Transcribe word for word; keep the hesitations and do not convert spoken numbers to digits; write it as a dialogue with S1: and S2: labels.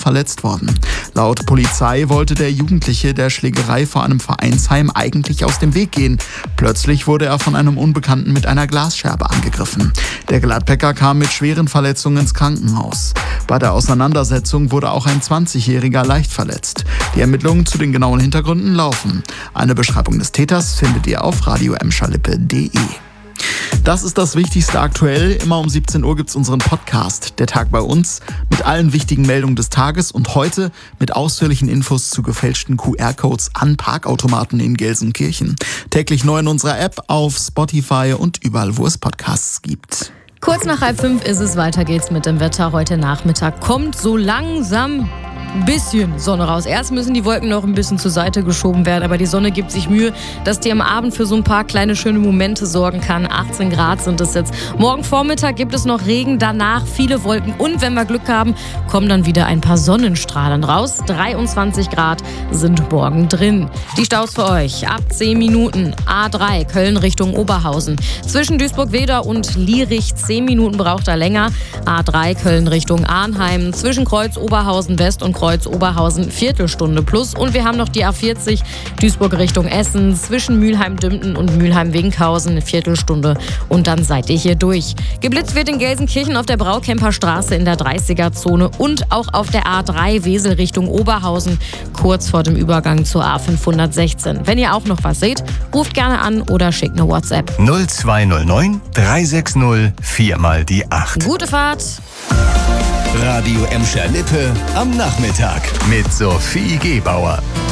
S1: verletzt worden. Laut Polizei wollte der Jugendliche der Schlägerei vor einem Vereinsheim eigentlich aus dem Weg gehen. Plötzlich wurde er von einem Unbekannten mit einer Glasscherbe angegriffen. Der Gladbecker kam mit schweren Verletzungen ins Krankenhaus. Bei der Auseinandersetzung wurde auch ein zwanzigjähriger leicht verletzt. Die Ermittlungen zu den genauen Hintergründen laufen. Eine Beschreibung des Täters findet ihr auf radio emscherlippe punkt de. Das ist das Wichtigste aktuell. Immer um siebzehn Uhr gibt's unseren Podcast, der Tag bei uns, mit allen wichtigen Meldungen des Tages und heute mit ausführlichen Infos zu gefälschten Q R-Codes an Parkautomaten in Gelsenkirchen. Täglich neu in unserer App, auf Spotify und überall, wo es Podcasts gibt.
S2: Kurz nach halb fünf ist es, weiter geht's mit dem Wetter. Heute Nachmittag kommt so langsam ein bisschen Sonne raus. Erst müssen die Wolken noch ein bisschen zur Seite geschoben werden, aber die Sonne gibt sich Mühe, dass die am Abend für so ein paar kleine schöne Momente sorgen kann. achtzehn Grad sind es jetzt. Morgen Vormittag gibt es noch Regen, danach viele Wolken und wenn wir Glück haben, kommen dann wieder ein paar Sonnenstrahlen raus. dreiundzwanzig Grad sind morgen drin. Die Staus für euch ab zehn Minuten. A drei Köln Richtung Oberhausen. Zwischen Duisburg-Wedau und Lierich zehn Minuten braucht er länger. A drei Köln Richtung Arnheim. Zwischen Kreuz Oberhausen West und Kreuz Oberhausen Viertelstunde plus. Und wir haben noch die A vierzig Duisburg Richtung Essen zwischen Mülheim-Dümpten und Mülheim-Winkhausen eine Viertelstunde und dann seid ihr hier durch. Geblitzt wird in Gelsenkirchen auf der Braukemper Straße in der dreißiger-Zone und auch auf der A drei Wesel Richtung Oberhausen kurz vor dem Übergang zur A fünfhundertsechzehn. Wenn ihr auch noch was seht, ruft gerne an oder schickt eine WhatsApp.
S3: null zwei null neun drei sechs null vier mal die acht.
S2: Gute Fahrt!
S3: Radio Emscher-Lippe am Nachmittag mit Sophie Gebauer.